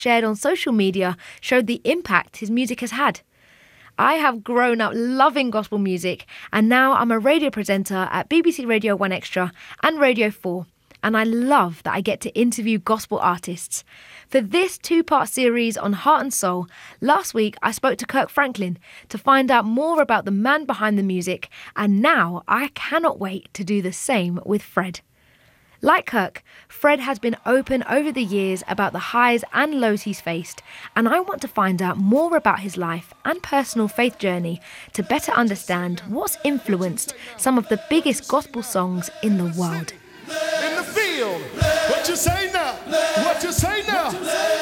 shared on social media showed the impact his music has had. I have grown up loving gospel music, and now I'm a radio presenter at BBC Radio 1 Extra and Radio 4, and I love that I get to interview gospel artists. For this two-part series on Heart and Soul, last week I spoke to Kirk Franklin to find out more about the man behind the music, and now I cannot wait to do the same with Fred. Like Kirk, Fred has been open over the years about the highs and lows he's faced, and I want to find out more about his life and personal faith journey to better understand what's influenced some of the biggest gospel songs in the world. In the field, what you say now? What you say now?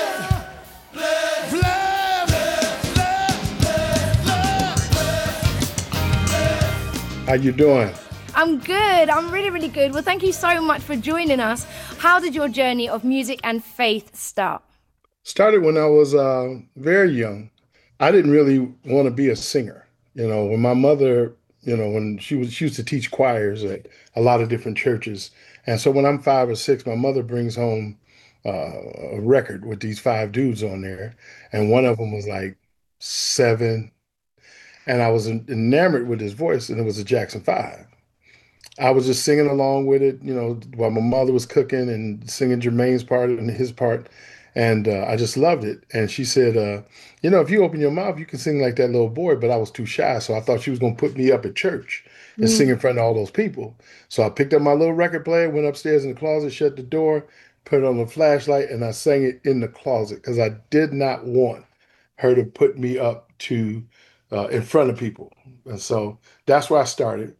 How you doing? I'm good. I'm really, really good. Well, thank you so much for joining us. How did your journey of music and faith start? Started when I was very young. I didn't really want to be a singer. When my mother, when she used to teach choirs at a lot of different churches. And so when I'm 5 or 6, my mother brings home a record with these 5 dudes on there. And one of them was like 7. And I was enamored with his voice, and it was a Jackson 5. I was just singing along with it, while my mother was cooking and singing Jermaine's part and his part. And I just loved it. And she said, if you open your mouth, you can sing like that little boy. But I was too shy. So I thought she was going to put me up at church and sing in front of all those people. So I picked up my little record player, went upstairs in the closet, shut the door, put it on the flashlight, and I sang it in the closet because I did not want her to put me up to in front of people. And so that's where I started.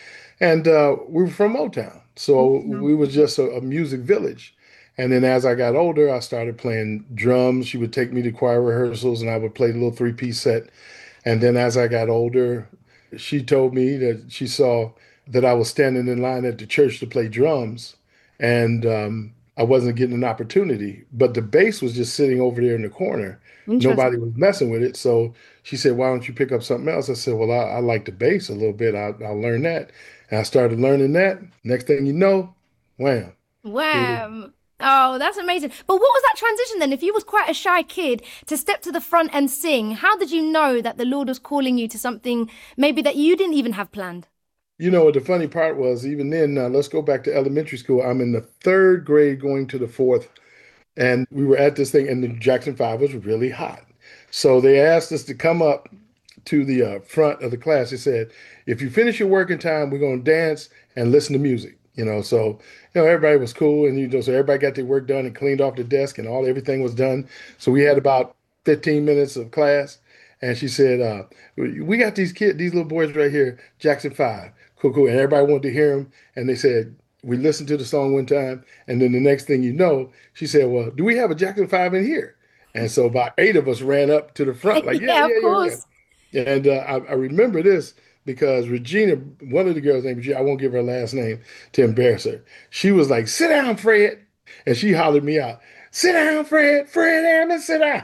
And we were from Motown. So we were just a music village. And then as I got older, I started playing drums. She would take me to choir rehearsals and I would play the little 3-piece set. And then as I got older, she told me that she saw that I was standing in line at the church to play drums. And I wasn't getting an opportunity. But the bass was just sitting over there in the corner. Nobody was messing with it. So she said, why don't you pick up something else? I said, well, I like the bass a little bit. I'll learn that. And I started learning that. Next thing you know, wham. Wham. Oh, that's amazing. But what was that transition then? If you was quite a shy kid to step to the front and sing, how did you know that the Lord was calling you to something maybe that you didn't even have planned? The funny part was even then, let's go back to elementary school. I'm in the 3rd grade going to the 4th. And we were at this thing and the Jackson 5 was really hot. So they asked us to come up to the front of the class. They said, if you finish your work in time, we're going to dance and listen to music. So everybody was cool, and so everybody got their work done and cleaned off the desk, and everything was done. So we had about 15 minutes of class, and she said, "We got these little boys right here, Jackson 5, cool," and everybody wanted to hear them. And they said, we listened to the song one time, and then the next thing you know, she said, "Well, do we have a Jackson 5 in here?" And so about 8 of us ran up to the front, like, yeah, of course. Yeah. And I remember this. Because Regina, one of the girls named Regina, I won't give her last name to embarrass her. She was like, "Sit down, Fred." And she hollered me out, "Sit down, Fred. Fred Hammond, sit down."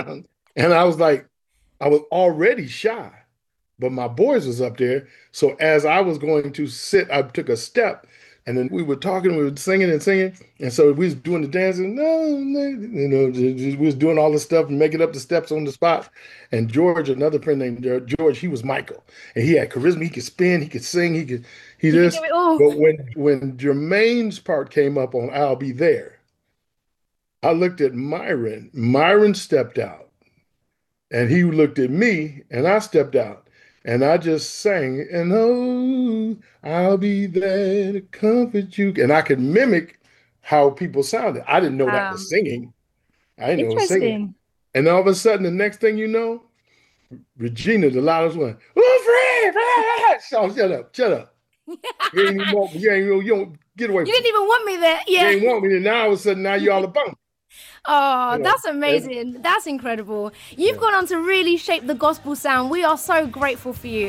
And I was like, I was already shy, but my boys was up there. So as I was going to sit, I took a step. And then we were talking, we were singing and singing. And so we was doing the dancing. We was doing all the stuff and making up the steps on the spot. And George, another friend named George, he was Michael. And he had charisma. He could spin, he could sing, he this. But when Jermaine's part came up on I'll Be There, I looked at Myron. Myron stepped out. And he looked at me, and I stepped out. And I just sang, and oh, I'll be there to comfort you. And I could mimic how people sounded. I didn't know that was singing. I didn't know it was singing. And all of a sudden, the next thing you know, Regina, the loudest one, "Oh, Fred!" So shut up. You ain't even want me. You don't get away from me. You didn't even want me there. Yeah. You ain't want me there. Now all of a sudden, now you all about me. Oh, that's amazing. That's incredible. You've gone on to really shape the gospel sound. We are so grateful for you.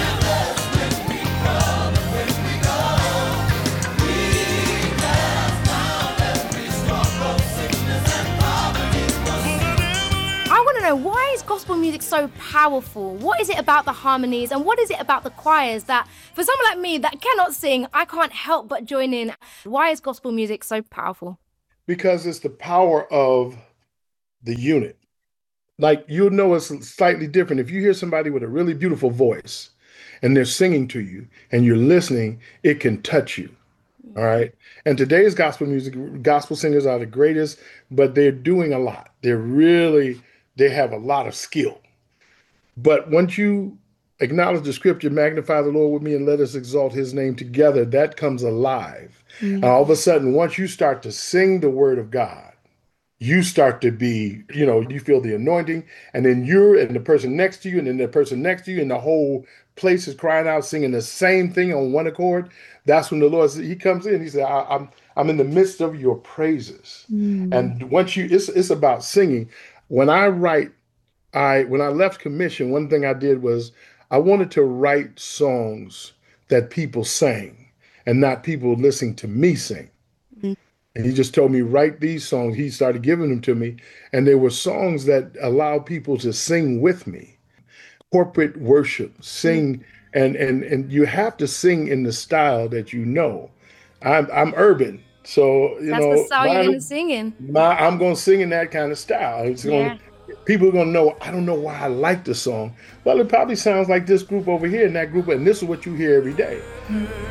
I want to know, why is gospel music so powerful? What is it about the harmonies and what is it about the choirs that, for someone like me that cannot sing, I can't help but join in? Why is gospel music so powerful? Because it's the power of the unit. Like you'll know it's slightly different. If you hear somebody with a really beautiful voice and they're singing to you and you're listening, it can touch you. All right. And today's gospel music, gospel singers are the greatest, but they're doing a lot. They have a lot of skill. But once you acknowledge the scripture, magnify the Lord with me and let us exalt his name together, that comes alive. And all of a sudden, once you start to sing the word of God, you start to be, you feel the anointing, and then you're and the person next to you, and then the person next to you, and the whole place is crying out, singing the same thing on one accord. That's when the Lord, he comes in. He said, I'm in the midst of your praises. And once it's about singing. When I left commission, one thing I did was I wanted to write songs that people sang and not people listening to me sing. And he just told me, write these songs. He started giving them to me. And they were songs that allow people to sing with me. Corporate worship, sing, and you have to sing in the style that you know. I'm urban. So, That's the style you're going to sing in. I'm going to sing in that kind of style. People are going to know, I don't know why I like the song. Well, it probably sounds like this group over here and that group, and this is what you hear every day.